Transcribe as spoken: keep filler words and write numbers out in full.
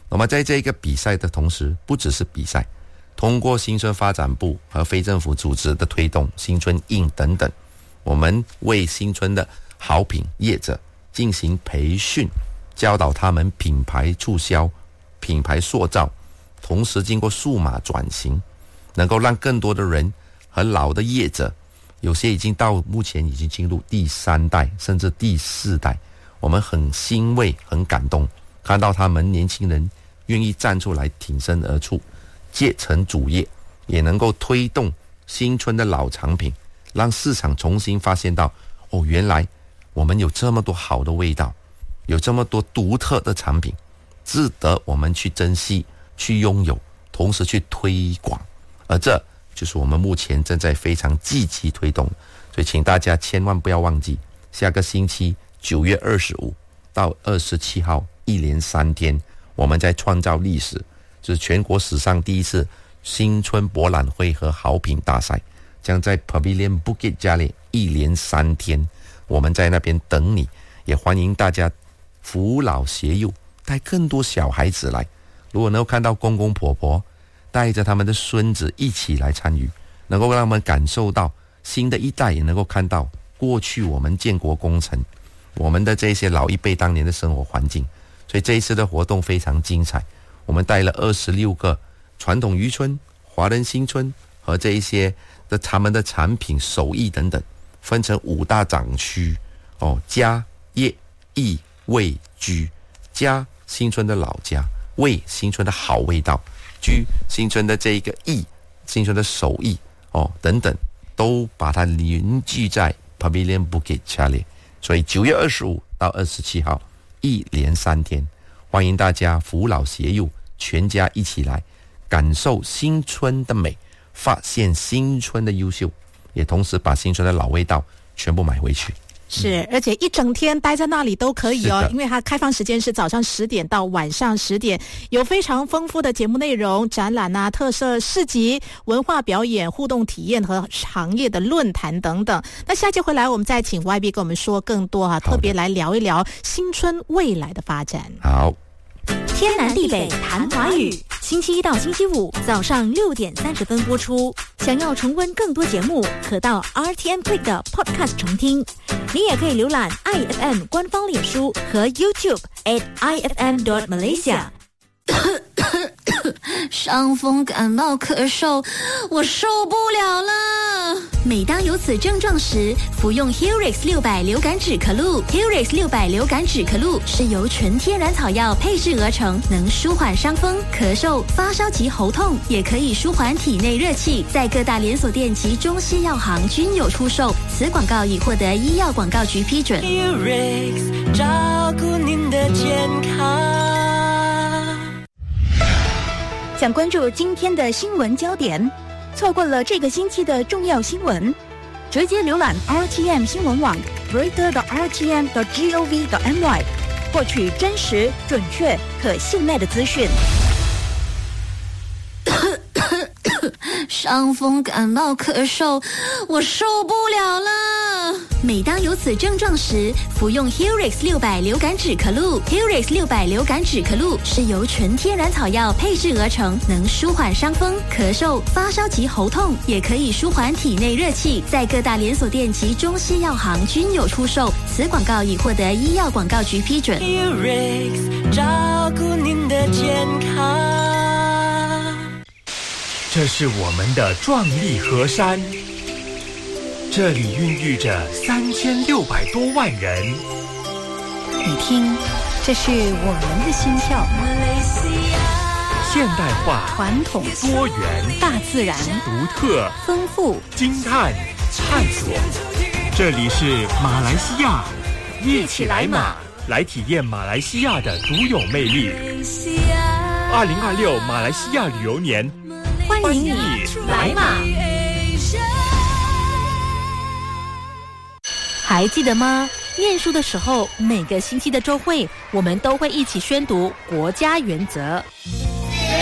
那么在这个比赛的同时，不只是比赛，通过新村发展部和非政府组织的推动，新村印等等，我们为新村的好品业者进行培训，教导他们品牌促销、品牌塑造，同时经过数码转型，能够让更多的人和老的业者，有些已经到目前已经进入第三代甚至第四代，我们很欣慰很感动，看到他们年轻人愿意站出来挺身而出，借成主业，也能够推动新村的老产品，让市场重新发现到，哦，原来我们有这么多好的味道，有这么多独特的产品，值得我们去珍惜、去拥有，同时去推广。而这就是我们目前正在非常积极推动，所以请大家千万不要忘记，下个星期九月二十五到二十七号，一连三天，我们在创造历史，就是全国史上第一次新春博览会和好品大赛，将在 Pavilion Bukit Jalil 一连三天，我们在那边等你，也欢迎大家扶老携幼，带更多小孩子来。如果能够看到公公婆婆带着他们的孙子一起来参与，能够让他们感受到新的一代，也能够看到过去我们建国工程，我们的这些老一辈当年的生活环境。所以这一次的活动非常精彩，我们带了二十六个传统渔村、华人新村和这一些的他们的产品、手艺等等，分成五大展区哦，家、业、艺、味、居。家新村的老家，味新村的好味道，居新村的这一个艺，新村的手艺哦等等，都把它凝聚在 Pavilion Bukit Jalil。所以九月二十五到二十七号，一连三天，欢迎大家扶老携幼，全家一起来感受新村的美，发现新村的优秀，也同时把新村的老味道全部买回去。 是，而且一整天待在那里都可以哦，因为它开放时间是早上十点到晚上十点，有非常丰富的节目内容、展览啊、特色市集、文化表演、互动体验和行业的论坛等等。那下期回来，我们再请 Y B 跟我们说更多啊，特别来聊一聊新村未来的发展。 好。 天南地北谈华语，星期一到星期五早上六点三十分播出。想要重温更多节目，可到 R T M Click 的 Podcast 重听。你也可以浏览 I F M 官方脸书和 YouTube at I F M dot Malaysia。 伤风感冒咳嗽，我受不了了。 每当有此症状时，服用 Helix 六百流感止咳露。Helix 六百流感止咳露是由纯天然草药配制而成，能舒缓伤风、咳嗽、发烧及喉痛，也可以舒缓体内热气。在各大连锁店及中西药行均有出售。此广告已获得医药广告局批准。 Helix 照顾您的健康。 想关注今天的新闻焦点，错过了这个星期的重要新闻，直接浏览 R T M 新闻网 reader dot R T M dot gov dot my 获取真实、准确、可信赖的资讯。 伤风感冒咳嗽，我受不了了。 每当有此症状时，服用 Helix 六百流感止咳露。Helix 六百流感止咳露是由纯天然草药配制而成，能舒缓伤风、咳嗽、发烧及喉痛，也可以舒缓体内热气。在各大连锁店及中西药行均有出售。此广告已获得医药广告局批准。 Helix 照顾您的健康。 这是我们的壮丽河山，这里孕育着三千六百多万人。 你听，这是我们的心跳。 现代化、 传统、 多元、 大自然、 独特、 丰富、 惊叹、探索。这里是马来西亚，一起来马，来体验马来西亚的独有魅力。二零二六马来西亚旅游年， 欢迎你来马。还记得吗？念书的时候，每个星期的周会，我们都会一起宣读国家原则。